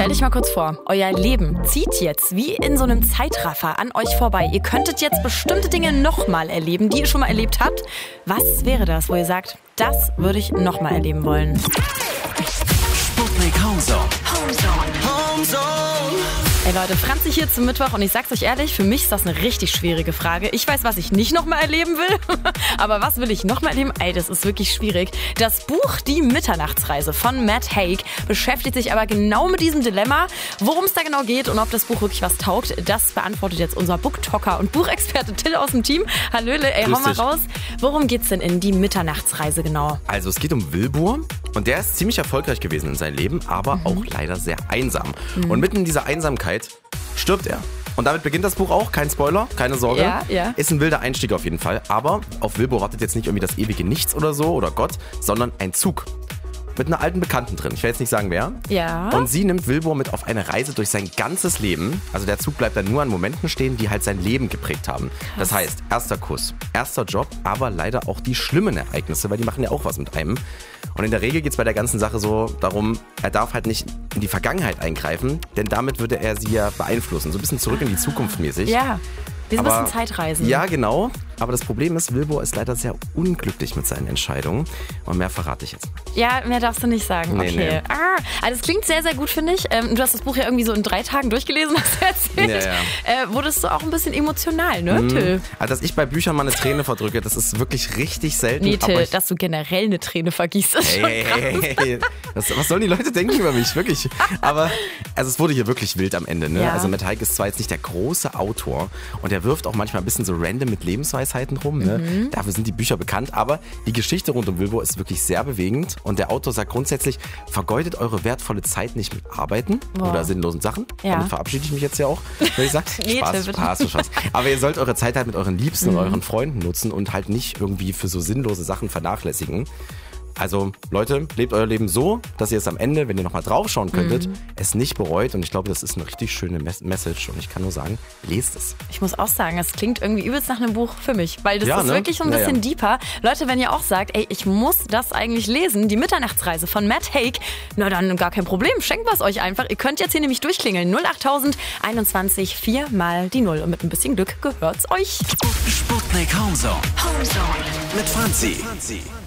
Stellt euch mal kurz vor, euer Leben zieht jetzt wie in so einem Zeitraffer an euch vorbei. Ihr könntet jetzt bestimmte Dinge nochmal erleben, die ihr schon mal erlebt habt. Was wäre das, wo ihr sagt, das würde ich nochmal erleben wollen? Sputnik Homezone. Ey Leute, Franzi hier zum Mittwoch und ich sag's euch ehrlich, für mich ist das eine richtig schwierige Frage. Ich weiß, was ich nicht nochmal erleben will, aber was will ich nochmal erleben? Ey, das ist wirklich schwierig. Das Buch Die Mitternachtsreise von Matt Haig beschäftigt sich aber genau mit diesem Dilemma. Worum es da genau geht und ob das Buch wirklich was taugt, das beantwortet jetzt unser Booktalker und Buchexperte Till aus dem Team. Hallöle, ey, hau mal raus. Worum geht's denn in Die Mitternachtsreise genau? Also es geht um Wilbur und der ist ziemlich erfolgreich gewesen in seinem Leben, aber auch leider sehr einsam. Und mitten in dieser Einsamkeit stirbt er. Und damit beginnt das Buch auch, kein Spoiler, keine Sorge. Ja. Ist ein wilder Einstieg auf jeden Fall. Aber auf Wilbur wartet jetzt nicht irgendwie das ewige Nichts oder so oder Gott, sondern ein Zug. Mit einer alten Bekannten drin. Ich will jetzt nicht sagen, wer. Ja. Und sie nimmt Wilbur mit auf eine Reise durch sein ganzes Leben. Also der Zug bleibt dann nur an Momenten stehen, die halt sein Leben geprägt haben. Das heißt, erster Kuss, erster Job, aber leider auch die schlimmen Ereignisse, weil die machen ja auch was mit einem. Und in der Regel geht es bei der ganzen Sache so darum, er darf halt nicht in die Vergangenheit eingreifen, denn damit würde er sie ja beeinflussen. So ein bisschen zurück in die Zukunft mäßig. Ja, wir sind ein bisschen Zeitreisen. Ja, genau. Aber das Problem ist, Wilbur ist leider sehr unglücklich mit seinen Entscheidungen. Und mehr verrate ich jetzt. Ja, mehr darfst du nicht sagen. Nee, Okay. nee. Also es klingt sehr, sehr gut, finde ich. Du hast das Buch ja irgendwie so in 3 Tagen durchgelesen, hast du erzählt. Ja. Wurdest du auch ein bisschen emotional, ne, Till? Also, dass ich bei Büchern mal eine Träne verdrücke, das ist wirklich richtig selten. Nee, Till, aber dass du generell eine Träne vergießt, ist schon krass. Hey. Was sollen die Leute denken über mich? Wirklich. Aber also es wurde hier wirklich wild am Ende. Ne? Ja. Also Matt Haig ist zwar jetzt nicht der große Autor und er wirft auch manchmal ein bisschen so random mit Lebensweisheiten rum. Ne? Dafür sind die Bücher bekannt. Aber die Geschichte rund um Wilbur ist wirklich sehr bewegend. Und der Autor sagt grundsätzlich, vergeudet eure wertvolle Zeit nicht mit Arbeiten oder sinnlosen Sachen. Ja. Damit verabschiede ich mich jetzt ja auch, wenn ich sage, Nee, Spaß. Aber ihr sollt eure Zeit halt mit euren Liebsten und euren Freunden nutzen und halt nicht irgendwie für so sinnlose Sachen vernachlässigen. Also Leute, lebt euer Leben so, dass ihr es am Ende, wenn ihr nochmal draufschauen könntet, es nicht bereut. Und ich glaube, das ist eine richtig schöne Message. Und ich kann nur sagen, lest es. Ich muss auch sagen, es klingt irgendwie übelst nach einem Buch für mich, weil das Ja, ist ne? wirklich so ein bisschen Ja. deeper. Leute, wenn ihr auch sagt, ey, ich muss das eigentlich lesen, die Mitternachtsreise von Matt Haig, na dann gar kein Problem, schenkt was euch einfach. Ihr könnt jetzt hier nämlich durchklingeln. 08000 21 4 mal die 0. Und mit ein bisschen Glück gehört's euch. Sputnik Homezone. Mit Franzi.